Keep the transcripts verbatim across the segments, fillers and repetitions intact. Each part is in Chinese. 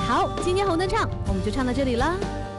好，今天红灯唱，我们就唱到这里了。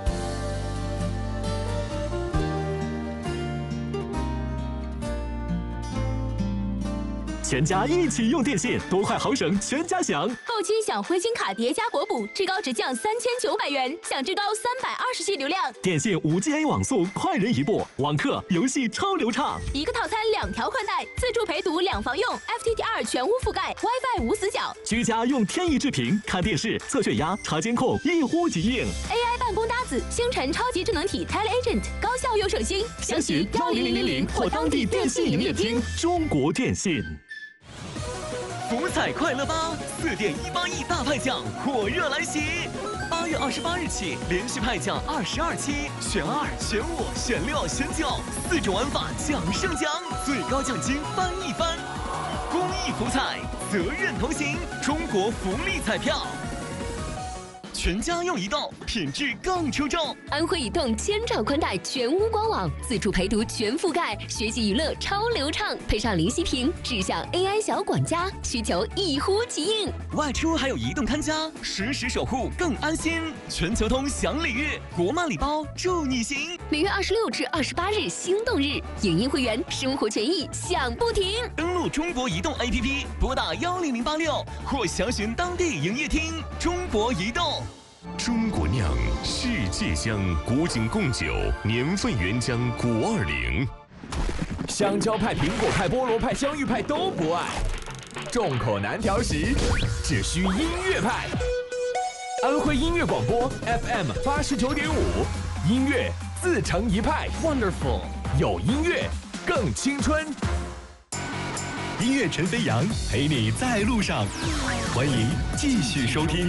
全家一起用电信，多快好省，全家享。 购机享灰金卡叠加国补，至高直降三千九百元，享至高三百二十 G 流量。 电信五 G A 网速，快人一步，网课游戏超流畅。 一个套餐两条宽带，自助陪读两房用 ，F T T R 全屋覆盖 ，WiFi 无死角。 居家用天翼智屏看电视、测血压、查监控，一呼即应。 A I 办公搭子，星辰超级智能体 TeleAgent， 高效又省心。 详询幺零零零零或当地电信营业厅。中国电信。 福彩快乐吧，四点一八亿大派奖火热来袭！八月二十八日起，连续派奖二十二期，选二、选五、选六、选九，四种玩法奖胜奖，最高奖金翻一番。公益福彩，责任同行，中国福利彩票。全家用移动，品质更出众。 安徽移动千兆宽带全屋官网，自助陪读全覆盖，学习娱乐超流畅，配上零息屏，智享 A I 小管家，需求一呼即应。 外出还有移动看家，实时守护更安心。全球通享礼遇，国漫礼包助你行。 每月二十六至二十八日心动日，影音会员生活权益享不停。 登录中国移动 A P P， 拨打幺零零八六或详询当地营业厅。中国移动。 中国酿，世界香，古井贡酒，年份原浆古二零。 香蕉派、苹果派、菠萝派、香芋派都不爱，众口难调时，只需音乐派。安徽音乐广播 F M 八十九点五，音乐自成一派 ，Wonderful， 有音乐更青春。 音乐陈飞扬陪你在路上，欢迎继续收听。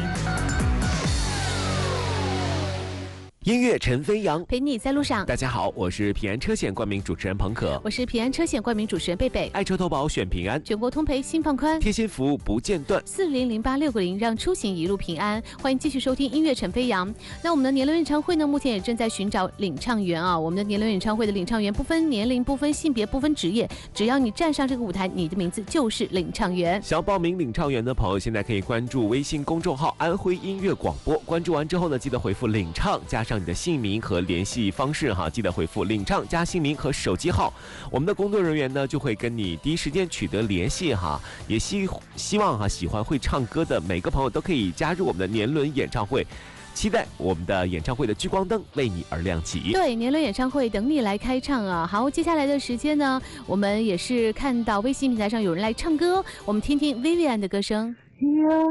音乐陈飞扬陪你在路上。 大家好，我是平安车险冠名主持人彭可， 我是平安车险冠名主持人贝贝。 爱车投保选平安， 全国通赔心放宽， 贴心服务不间断。 四零零八六个零，让出行一路平安。欢迎继续收听音乐陈飞扬。那我们的年轮演唱会呢，目前也正在寻找领唱员啊。我们的年轮演唱会的领唱员不分年龄、不分性别、不分职业，只要你站上这个舞台，你的名字就是领唱员。 想报名领唱员的朋友，现在可以关注微信公众号安徽音乐广播。关注完之后呢，记得回复领唱加上你的姓名和联系方式哈，记得回复领唱加姓名和手机号，我们的工作人员呢就会跟你第一时间取得联系哈。也希希望哈喜欢会唱歌的每个朋友都可以加入我们的年轮演唱会，期待我们的演唱会的聚光灯为你而亮起。 对，年轮演唱会等你来开唱啊！好，接下来的时间呢，我们也是看到微信平台上有人来唱歌，我们听听 Vivian 的歌声。